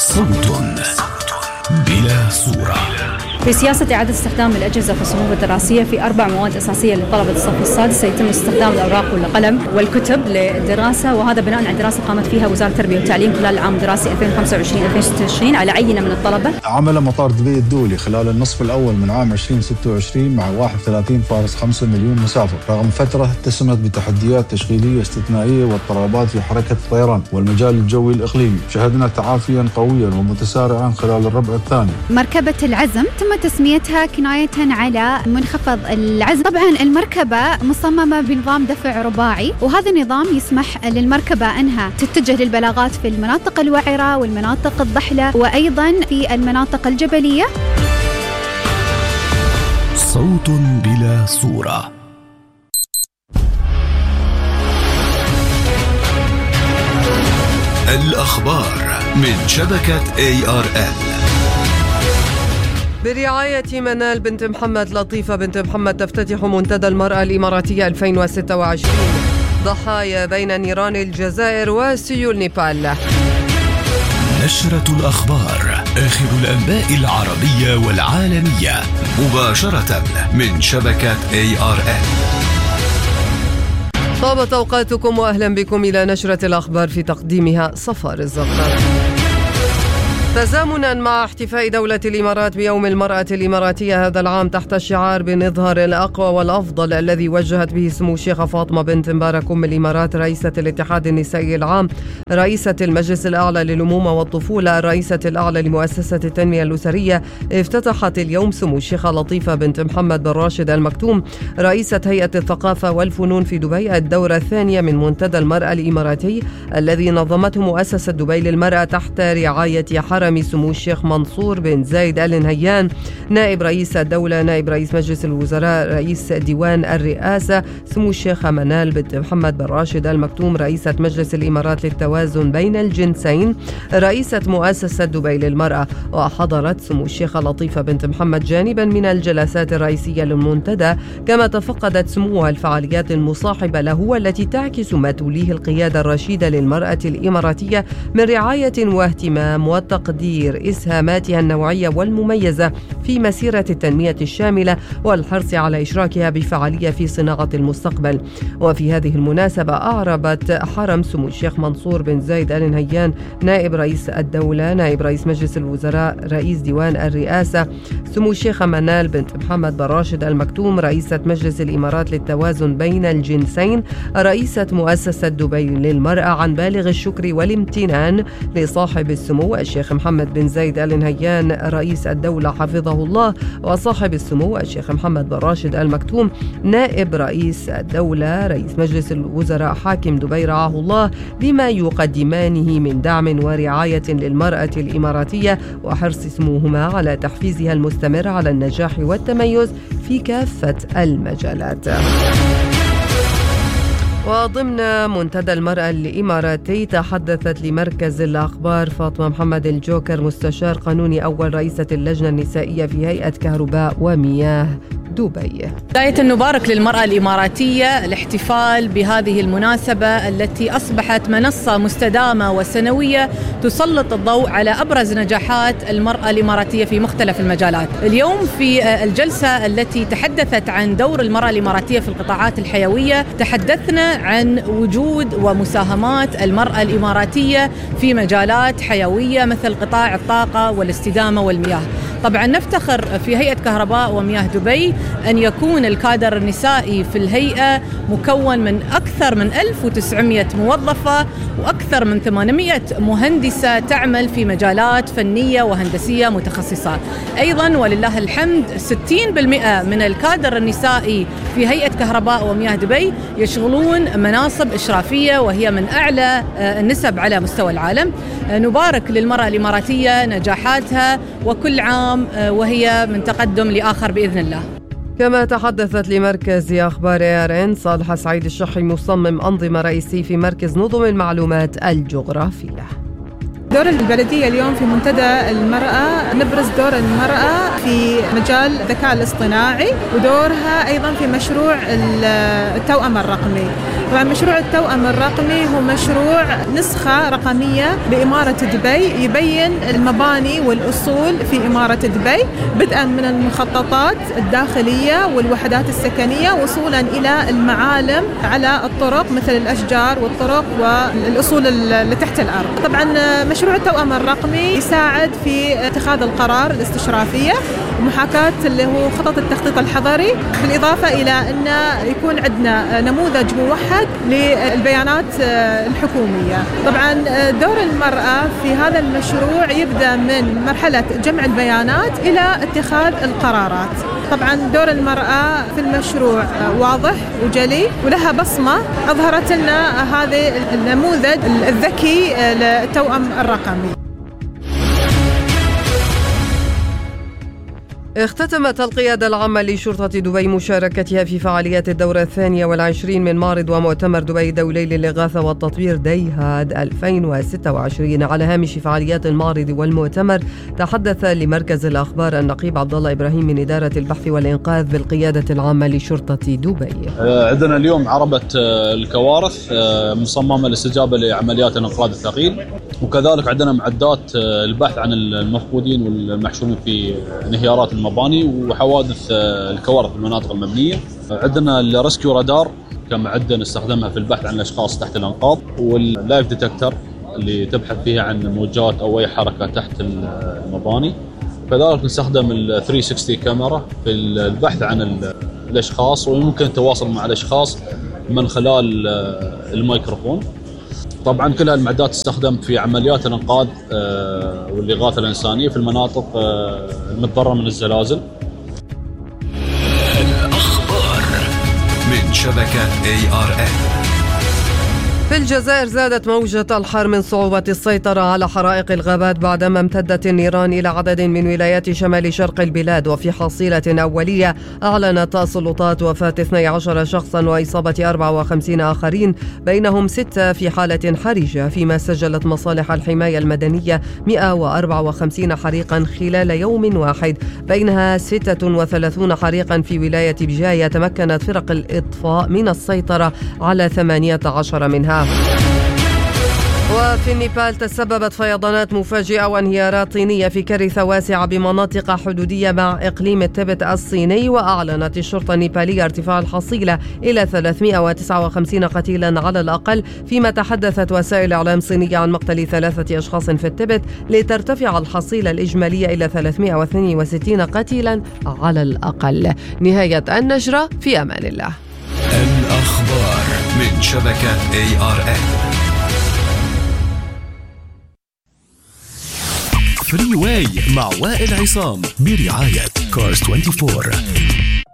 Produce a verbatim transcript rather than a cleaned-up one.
صوت بلا صورة. في سياسة إعادة استخدام الأجهزة في الصفوف الدراسية في أربع مواد أساسية لطلبة الصف السادس سيتم استخدام الأوراق والقلم والكتب للدراسة، وهذا بناء على دراسة قامت فيها وزارة التربية والتعليم خلال العام الدراسي ألفين وخمسة وعشرين ألفين وستة وعشرين على عينة من الطلبة. عمل مطار دبي الدولي خلال النصف الأول من عام ألفين وستة وعشرين مع واحد وثلاثين فاصلة خمسة مليون مسافر، رغم فترة اتسمت بتحديات تشغيلية استثنائية واضطرابات في حركة الطيران والمجال الجوي الإقليمي. شهدنا تعافيا قويا ومتسارعا خلال الربع الثاني. مركبة العزم تم تسميتها كناية على منخفض العزم. طبعا المركبة مصممة بنظام دفع رباعي، وهذا النظام يسمح للمركبة أنها تتجه للبلاغات في المناطق الوعرة والمناطق الضحلة وأيضا في المناطق الجبلية. صوت بلا صورة. الأخبار من شبكة إيه آر إل برعاية منال بنت محمد. لطيفة بنت محمد تفتتح منتدى المرأة الإماراتية ألفين وستة وعشرين. ضحايا بين نيران الجزائر وسيول نيبال. نشرة الأخبار، آخر الأنباء العربية والعالمية مباشرة من شبكة إيه آر إل. طابت أوقاتكم وأهلا بكم إلى نشرة الأخبار في تقديمها صفار الزغطة. تزامنا مع احتفاء دولة الإمارات بيوم المرأة الإماراتية هذا العام تحت الشعار بنظهر الأقوى والأفضل الذي وجهت به سمو الشيخة فاطمة بنت مبارك أم الإمارات رئيسة الاتحاد النسائي العام، رئيسة المجلس الأعلى للأمومة والطفولة، الرئيسة الأعلى لمؤسسة التنمية الأسرية، افتتحت اليوم سمو الشيخة لطيفة بنت محمد بن راشد المكتوم رئيسة هيئة الثقافة والفنون في دبي الدورة الثانية من منتدى المرأة الإماراتي الذي نظمته مؤسسة دبي للمرأة تحت رعاية حرم سمو الشيخ منصور بن زايد آل نهيان نائب رئيس الدولة، نائب رئيس مجلس الوزراء، رئيس ديوان الرئاسة سمو الشيخة منال بنت محمد بن راشد المكتوم رئيسة مجلس الإمارات للتوازن بين الجنسين، رئيسة مؤسسة دبي للمرأة. وحضرت سمو الشيخة لطيفة بنت محمد جانبا من الجلسات الرئيسية للمنتدى، كما تفقدت سموها الفعاليات المصاحبة له والتي تعكس ما توليه القيادة الرشيدة للمرأة الإماراتية من رعاية واهتمام وتقدير إسهاماتها النوعية والمميزة في مسيرة التنمية الشاملة والحرص على إشراكها بفعالية في صناعة المستقبل. وفي هذه المناسبة أعربت حرم سمو الشيخ منصور بن زايد آل نهيان نائب رئيس الدولة، نائب رئيس مجلس الوزراء، رئيس ديوان الرئاسة سمو الشيخة منال بنت محمد بن راشد المكتوم رئيسة مجلس الإمارات للتوازن بين الجنسين، رئيسة مؤسسة دبي للمرأة عن بالغ الشكر والامتنان لصاحب السمو الشيخ محمد بن زايد آل نهيان رئيس الدولة حفظه الله، وصاحب السمو الشيخ محمد بن راشد المكتوم نائب رئيس الدولة رئيس مجلس الوزراء حاكم دبي رعاه الله، بما يقدمانه من دعم ورعاية للمرأة الإماراتية وحرص سموهما على تحفيزها المستمر على النجاح والتميز في كافة المجالات. وضمن منتدى المرأة الإماراتي تحدثت لمركز الأخبار فاطمة محمد الجوكر مستشار قانوني أول رئيسة اللجنة النسائية في هيئة كهرباء ومياه دبي. بداية نبارك للمرأة الإماراتية الاحتفال بهذه المناسبة التي أصبحت منصة مستدامة وسنوية تسلط الضوء على أبرز نجاحات المرأة الإماراتية في مختلف المجالات. اليوم في الجلسة التي تحدثت عن دور المرأة الإماراتية في القطاعات الحيوية تحدثنا عن وجود ومساهمات المرأة الإماراتية في مجالات حيوية مثل قطاع الطاقة والاستدامة والمياه. طبعا نفتخر في هيئة كهرباء ومياه دبي أن يكون الكادر النسائي في الهيئة مكون من أكثر من ألف وتسعمئة موظفة وأكثر من ثمانمئة مهندسة تعمل في مجالات فنية وهندسية متخصصة. أيضا ولله الحمد ستين بالمئة من الكادر النسائي في هيئة كهرباء ومياه دبي يشغلون مناصب إشرافية وهي من أعلى النسب على مستوى العالم. نبارك للمرأة الإماراتية نجاحاتها وكل عام وهي من تقدم لآخر بإذن الله. كما تحدثت لمركز أخبار إيه آر إن صالحة سعيد الشحي مصمم أنظمة رئيسي في مركز نظم المعلومات الجغرافية. دور البلدية اليوم في منتدى المرأة نبرز دور المرأة في مجال الذكاء الاصطناعي ودورها أيضا في مشروع التوأم الرقمي. طبعا مشروع التوأم الرقمي هو مشروع نسخة رقمية لإمارة دبي يبين المباني والأصول في إمارة دبي بدءا من المخططات الداخلية والوحدات السكنية وصولا إلى المعالم على الطرق مثل الأشجار والطرق والأصول اللي تحت الأرض. طبعا مشروع التوأم الرقمي يساعد في اتخاذ القرار الاستشرافية ومحاكاة اللي هو خطط التخطيط الحضري، بالإضافة إلى أن يكون عندنا نموذج موحد للبيانات الحكومية. طبعا دور المرأة في هذا المشروع يبدأ من مرحلة جمع البيانات إلى اتخاذ القرارات. طبعا دور المرأة في المشروع واضح وجلي ولها بصمة أظهرت لنا هذا النموذج الذكي للتوأم الرقمي. اختتمت القيادة العامة لشرطة دبي مشاركتها في فعاليات الدورة الثانية والعشرين من معرض ومؤتمر دبي الدولي للإغاثة والتطوير ديهاد ألفين وستة وعشرين. على هامش فعاليات المعرض والمؤتمر تحدث لمركز الأخبار النقيب عبد الله إبراهيم من إدارة البحث والإنقاذ بالقيادة العامة لشرطة دبي. عندنا اليوم عربة الكوارث مصممة للاستجابة لعمليات الإنقاذ الثقيل، وكذلك عندنا معدات البحث عن المفقودين والمحشورين في انهيارات المباني وحوادث الكوارث في المناطق المبنية. عندنا الريسكيو رادار كمعدة نستخدمها في البحث عن الأشخاص تحت الأنقاض، واللايف ديتكتر اللي تبحث فيها عن موجات أو أي حركة تحت المباني. كذلك نستخدم ال ثلاثمية وستين كاميرا في البحث عن الأشخاص، ويمكن التواصل مع الأشخاص من خلال الميكروفون. طبعا كل هالمعدات تستخدم في عمليات الإنقاذ والإغاثة الإنسانية في المناطق المتضررة من الزلازل. الأخبار من شبكة إيه آر إن. في الجزائر زادت موجة الحر من صعوبة السيطرة على حرائق الغابات بعدما امتدت النيران إلى عدد من ولايات شمال شرق البلاد. وفي حصيلة أولية أعلنت السلطات وفاة اثني عشر شخصا وإصابة أربعة وخمسين آخرين بينهم ستة في حالة حرجة، فيما سجلت مصالح الحماية المدنية مئة وأربعة وخمسين حريقا خلال يوم واحد، بينها ستة وثلاثين حريقا في ولاية بجاية. تمكنت فرق الإطفاء من السيطرة على ثمانية عشر منها. وفي النيبال تسببت فيضانات مفاجئة وانهيارات طينية في كارثة واسعة بمناطق حدودية مع إقليم التبت الصيني. وأعلنت الشرطة النيبالية ارتفاع الحصيلة إلى ثلاثمئة وتسعة وخمسين قتيلا على الأقل، فيما تحدثت وسائل إعلام صينية عن مقتل ثلاثة أشخاص في التبت لترتفع الحصيلة الإجمالية إلى ثلاثمئة واثنين وستين قتيلا على الأقل. نهاية النشرة، في أمان الله. الأخبار من شبكة إيه آر إن. فري واي مع وائل عصام برعاية كارز أربعة وعشرين.